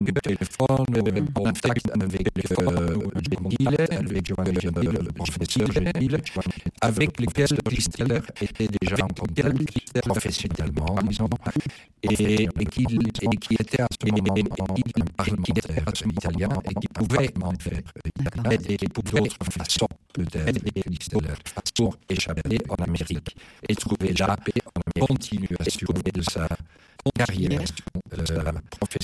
contact avec le professeur Gentile, avec lesquels Christeller était déjà en contact professionnellement, disons, et qui était à ce moment un parlementaire italien et qui pouvait en faire aider pour d'autres façons peut-être Christeller pour échapper en Amérique et trouver la paix en Amérique, continuer à assurer de sa carrière professionnelle.